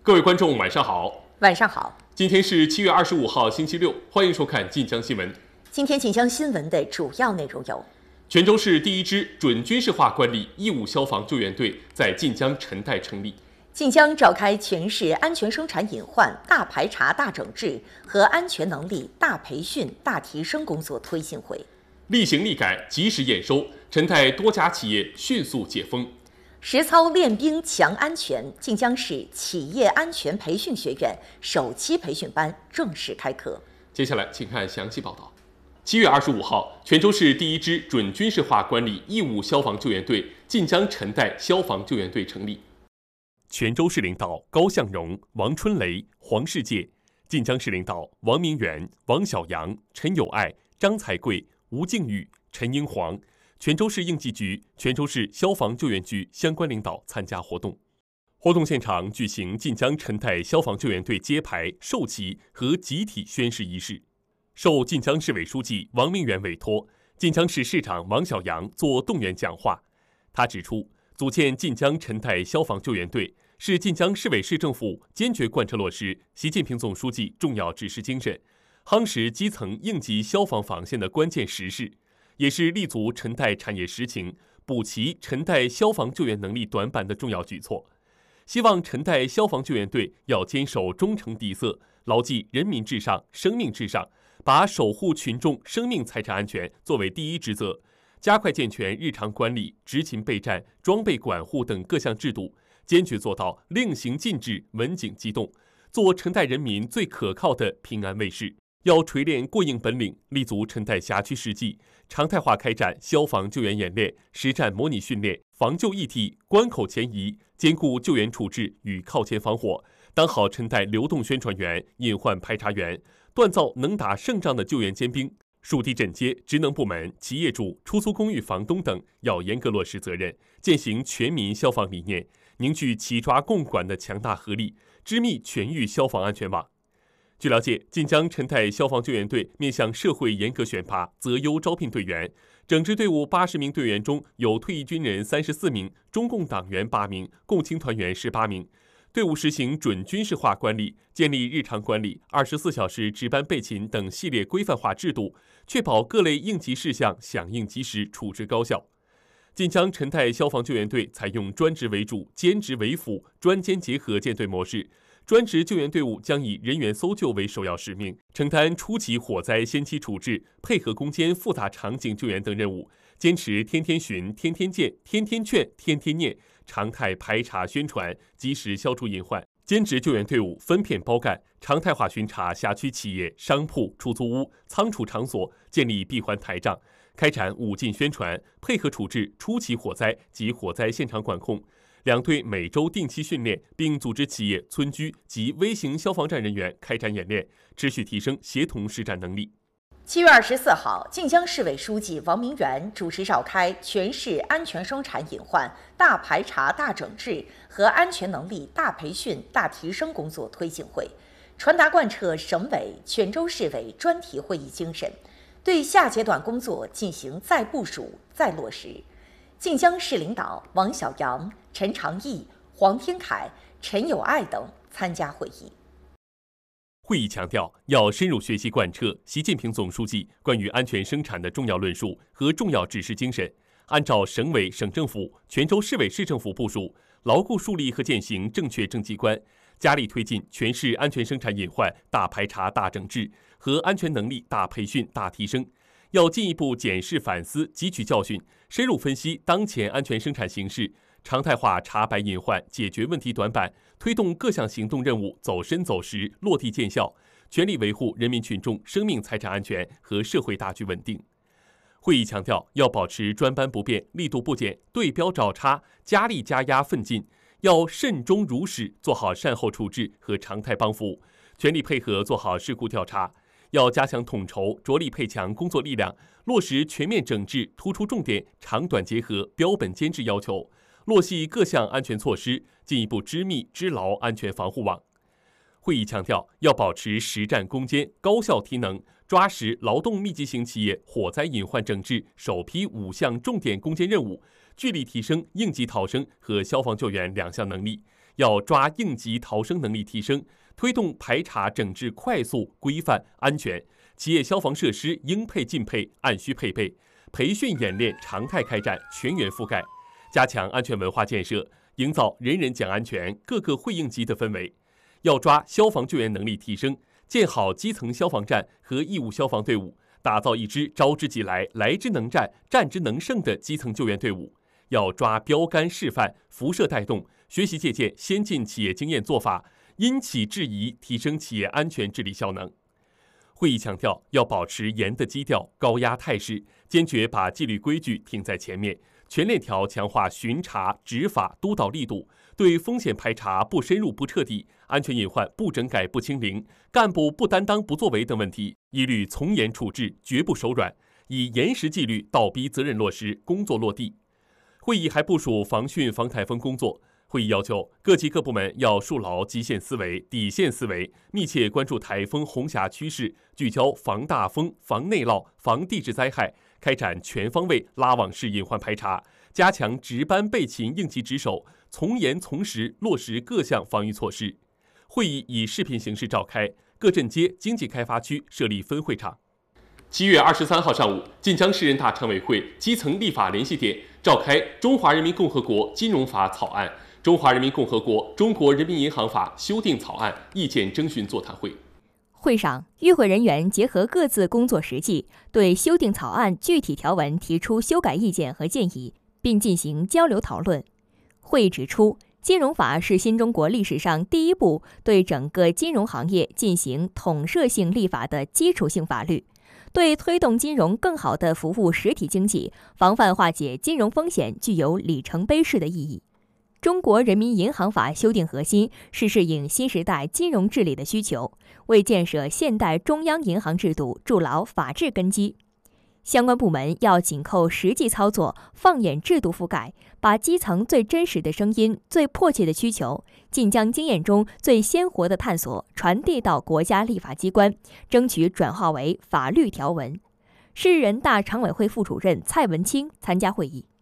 各位观众，晚上好。 晚上好。 今天是7月25号，星期六，欢迎收看晋江新闻。 今天晋江新闻的主要内容有： 泉州市第一支准军事化管理义务消防救援队在晋江陈代成立； 晋江召开全市安全生产隐患大排查大整治和安全能力大培训大提升工作推进会； 厉行厉改，及时验收，陈代多家企业迅速解封； 实操练兵强安全，晋江市企业安全培训学院首期培训班正式开课。 接下来，请看详细报道。7月25号，泉州市第一支准军事化管理义务消防救援队晋江陈代消防救援队成立。泉州市领导高向荣、王春雷、黄世界，晋江市领导王明元、王小阳、陈友爱、张才贵、吴靖宇、陈英煌，泉州市应急局、泉州市消防救援局相关领导参加活动。活动现场举行晋江陈代消防救援队揭牌、授旗和集体宣誓仪式。受晋江市委书记王明元委托，晋江市市长王小阳作动员讲话。他指出，组建晋江陈代消防救援队是晋江市委市政府坚决贯彻落实习近平总书记重要指示精神，夯实基层应急消防防线的关键实事，也是立足陈代产业实情、补齐陈代消防救援能力短板的重要举措。希望陈代消防救援队要坚守忠诚底色，牢记人民至上、生命至上，把守护群众生命财产安全作为第一职责，加快健全日常管理、执勤备战、装备管护等各项制度，坚决做到令行禁止、稳警机动，做陈代人民最可靠的平安卫士。要锤炼过硬本领，立足陈代辖区实际，常态化开展消防救援演练、实战模拟训练、防救一体、关口前移，兼顾救援处置与靠前防火，当好陈代流动宣传员、隐患排查员，锻造能打胜仗的救援尖兵。属地镇街、职能部门、企业主、出租公寓房东等要严格落实责任，践行全民消防理念，凝聚齐抓共管的强大合力，织密全域消防安全网。据了解，晋江陈代消防救援队面向社会严格选拔、择优招聘队员，整支队伍80名队员中有退役军人34名，中共党员8名，共青团员18名。队伍实行准军事化管理，建立日常管理、24小时值班备勤等系列规范化制度，确保各类应急事项响应及时、处置高效。晋江陈代消防救援队采用专职为主、兼职为辅、专兼结合建队模式。专职救援队伍将以人员搜救为首要使命，承担初期火灾先期处置、配合攻坚复杂场景救援等任务，坚持天天巡、天天见、天天劝、天天念，常态排查宣传，及时消除隐患。兼职救援队伍分片包干，常态化巡查辖区企业、商铺、出租屋、仓储场所，建立闭环台账，开展5禁宣传，配合处置初期火灾及火灾现场管控。两队每周定期训练，并组织企业、村居及微型消防站人员开展演练，持续提升协同实战能力。 7月24号，晋江市委书记王明元主持召开全市安全生产隐患大排查大整治和安全能力大培训大提升工作推进会，传达贯彻省委、泉州市委专题会议精神，对下阶段工作进行再部署、再落实。晋江市领导王小阳、陈长义、黄天凯、陈友爱等参加会议。 会议强调，要深入学习贯彻习近平总书记关于安全生产的重要论述和重要指示精神，按照省委、省政府、泉州市委市政府部署，牢固树立和践行正确政绩观，加力推进全市安全生产隐患大排查大整治和安全能力大培训大提升。要进一步检视反思、汲取教训，深入分析当前安全生产形势，常态化查白隐患、解决问题短板，推动各项行动任务走深走实、落地见效，全力维护人民群众生命财产安全和社会大局稳定。会议强调，要保持专班不变、力度不减、对标找茬，加力加压奋进，要慎终如始，做好善后处置和常态帮扶，全力配合做好事故调查。要加强统筹，着力配强工作力量，落实全面整治突出重点、长短结合、标本兼治要求，落细各项安全措施，进一步织密织牢安全防护网。会议强调，要保持实战攻坚、高效提能，抓实劳动密集型企业火灾隐患整治首批5项重点攻坚任务，聚力提升应急逃生和消防救援2项能力， 要抓应急逃生能力提升，推动排查整治快速、规范、安全，企业消防设施应配尽配、按需配备，培训演练常态开展，全员覆盖，加强安全文化建设，营造人人讲安全、个个会应急的氛围。要抓消防救援能力提升，建好基层消防站和义务消防队伍，打造一支招之即来、来之能战、战之能胜的基层救援队伍。要抓标杆示范、辐射带动，学习借鉴先进企业经验做法，因企制宜，提升企业安全治理效能。会议强调，要保持严的基调、高压态势，坚决把纪律规矩挺在前面，全链条强化巡查、执法、督导力度，对风险排查不深入不彻底、安全隐患不整改不清零、干部不担当不作为等问题，一律从严处置，绝不手软，以严实纪律倒逼责任落实，工作落地。会议还部署防汛防台风工作。会议要求各级各部门要树牢基线思维、底线思维，密切关注台风红霞趋势，聚焦防大风、防内涝、防地质灾害，开展全方位拉网式隐患排查，加强值班备勤应急值守，从严从实落实各项防御措施。会议以视频形式召开，各镇街经济开发区设立分会场。7月23号上午，晋江市人大常委会基层立法联席点召开《中华人民共和国金融法草案》《中华人民共和国中国人民银行法》修订草案意见征询座谈会。 会上，与会人员结合各自工作实际，对修订草案具体条文提出修改意见和建议，并进行交流讨论。会议指出，金融法是新中国历史上第一部对整个金融行业进行统摄性立法的基础性法律，对推动金融更好地服务实体经济、防范化解金融风险具有里程碑式的意义。中国人民银行法修订核心是适应新时代金融治理的需求，为建设现代中央银行制度筑牢法治根基。相关部门要紧扣实际操作，放眼制度覆盖，把基层最真实的声音、最迫切的需求、晋江经验中最鲜活的探索传递到国家立法机关，争取转化为法律条文。市人大常委会副主任蔡文清参加会议。